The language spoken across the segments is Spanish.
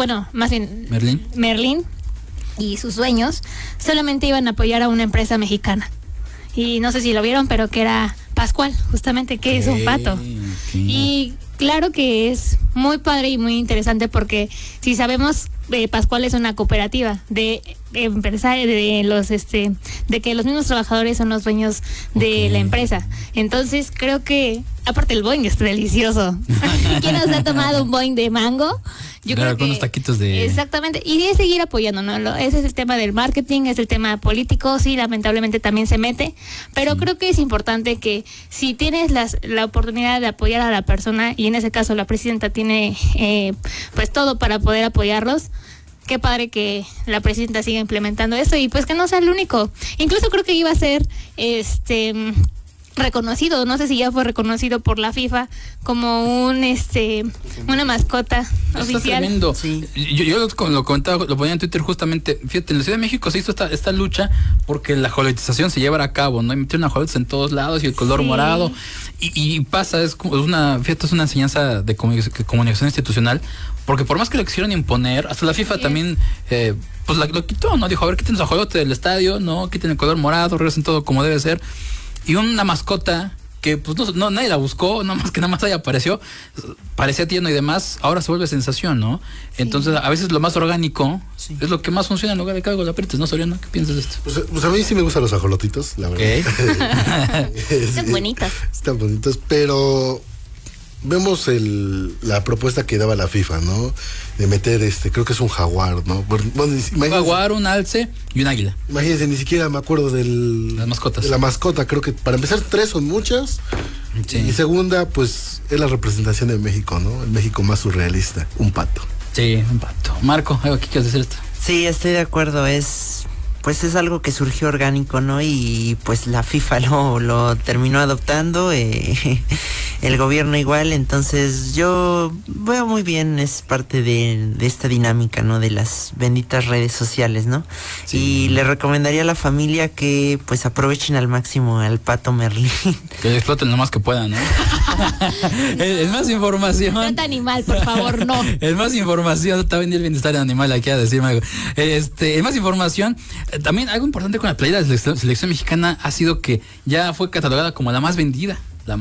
bueno, más bien Merlín y sus dueños solamente iban a apoyar a una empresa mexicana. Y no sé si lo vieron, pero que era Pascual, justamente, que es un pato. Y claro que es muy padre y muy interesante porque si sabemos, Pascual es una cooperativa de empresarios, de que los mismos trabajadores son los dueños de la empresa. Entonces creo que, aparte el Boing es delicioso. ¿Quién nos ha tomado un Boing de mango? Yo creo que unos taquitos de... Exactamente, y de seguir apoyando, ¿no? Ese es el tema del marketing, es el tema político, sí, lamentablemente también se mete, pero creo que es importante que si tienes la oportunidad de apoyar a la persona, y en ese caso la presidenta tiene pues todo para poder apoyarlos, qué padre que la presidenta siga implementando eso y pues que no sea el único. Incluso creo que iba a ser reconocido, no sé si ya fue reconocido por la FIFA como una mascota oficial. Tremendo. Sí. Yo lo comentaba, lo ponía en Twitter justamente. Fíjate, en la Ciudad de México se hizo esta lucha porque la ajolotización se llevara a cabo, ¿no? Y metieron ajolotes en todos lados y el color morado. Y pasa, es una enseñanza de comunicación institucional, porque por más que lo quisieron imponer, hasta la FIFA también pues lo quitó, ¿no? Dijo, a ver, quiten los ajolotes del estadio, ¿no? Quiten el color morado, regresen todo como debe ser. Y una mascota que pues no nadie la buscó, nada más ahí apareció, parecía tierno y demás, ahora se vuelve sensación, ¿no? Sí. Entonces a veces lo más orgánico es lo que más funciona en lugar de que algo la aprietes, ¿no, Soriano? ¿Qué piensas de esto? Pues a mí sí me gustan los ajolotitos, la verdad. Están bonitas. Están bonitos, pero vemos la propuesta que daba la FIFA, ¿no? De meter creo que es un jaguar, ¿no? Bueno, un jaguar, un alce y un águila. Imagínense, ni siquiera me acuerdo de las mascotas. De la mascota, creo que para empezar 3 son muchas. Sí. Y segunda, pues es la representación de México, ¿no? El México más surrealista, un pato. Sí, un pato. Marco, ¿qué quieres decir esto? Sí, estoy de acuerdo, es algo que surgió orgánico, ¿no? Y pues la FIFA lo terminó adoptando, el gobierno igual, entonces yo veo muy bien, es parte de esta dinámica, ¿no? De las benditas redes sociales, ¿no? Sí. Y le recomendaría a la familia que pues aprovechen al máximo al pato Merlín. Que exploten lo más que puedan, ¿no? Es más información. Trata animal, por favor, no. Es más información, está vendiendo el bienestar animal, aquí a decirme algo. Es más información. También algo importante con la playera de la selección mexicana ha sido que ya fue catalogada como la más vendida.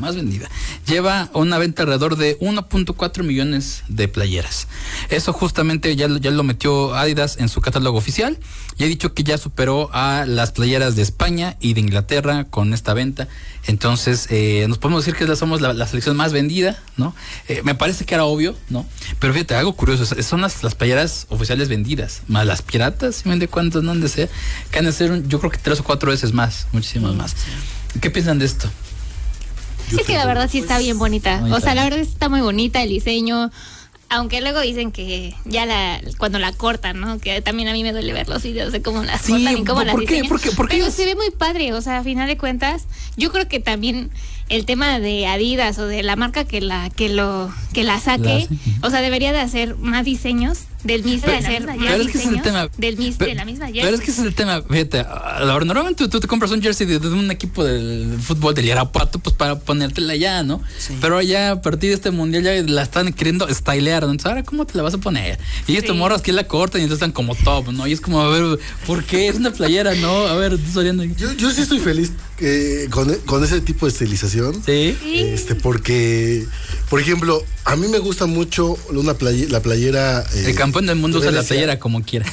Lleva una venta alrededor de 1.4 millones de playeras. Eso justamente ya lo metió Adidas en su catálogo oficial y ha dicho que ya superó a las playeras de España y de Inglaterra con esta venta. Entonces nos podemos decir que somos la selección más vendida, ¿no? Me parece que era obvio, ¿no? Pero fíjate, algo curioso, son las playeras oficiales vendidas, más las piratas, ¿de cuántos no han de ser? Que han de ser, yo creo que 3 o 4 veces más, muchísimas más. ¿Qué piensan de esto? Es que la verdad sí está bien bonita. O sea, la verdad está muy bonita el diseño. Aunque luego dicen que ya cuando la cortan, ¿no? Que también a mí me duele ver los videos de cómo las cortan y cómo las diseñan. ¿Por qué? Pero se ve muy padre. O sea, a final de cuentas, yo creo que también el tema de Adidas o de la marca que la saque, o sea, debería de hacer más diseños del mismo, de hacer más diseños de la misma jersey. Pero es que ese es el tema, fíjate, normalmente tú te compras un jersey de un equipo del fútbol del Irapuato, pues para ponértela ya, ¿no? Sí. Pero ya a partir de este mundial ya la están queriendo stylear, ¿no? Entonces, ahora, ¿cómo te la vas a poner? Y estos morros que la cortan y entonces están como top, ¿no? Y es como, a ver, ¿por qué? Es una playera, ¿no? A ver, Soriano. Yo sí estoy feliz con ese tipo de estilización. Sí. Porque, por ejemplo, a mí me gusta mucho la playera. El campeón del mundo usa la playera como quiera.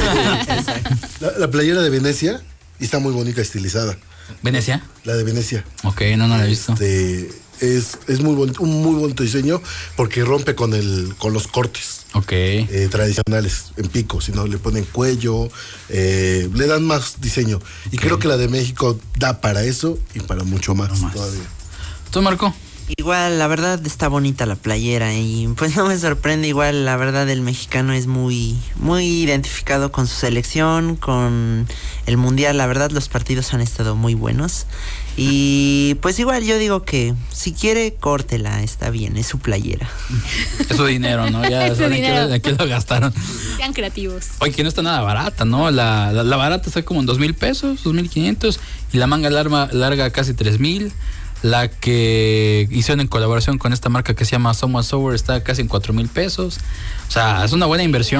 La playera de Venecia, y está muy bonita, estilizada. ¿Venecia? La de Venecia. Ok, no la he visto. Es muy bonito, un muy bonito diseño porque rompe con los cortes. Okay. Tradicionales en pico, sino le ponen cuello, le dan más diseño. Y creo que la de México da para eso y para mucho más. Todavía. ¿Tú, Marco? Igual, la verdad está bonita la playera y pues no me sorprende, igual la verdad el mexicano es muy identificado con su selección, con el mundial, la verdad los partidos han estado muy buenos y pues igual yo digo que si quiere córtela, está bien, es su playera. Es su dinero, ¿no? Ya saben que lo gastaron. Sean creativos. Oye, que no está nada barata, ¿no? La barata está como en 2,000 pesos, 2,500 y la manga larga casi 3,000. La que hicieron en colaboración con esta marca que se llama Someone Sober está casi en 4,000 pesos. O sea, es una buena inversión.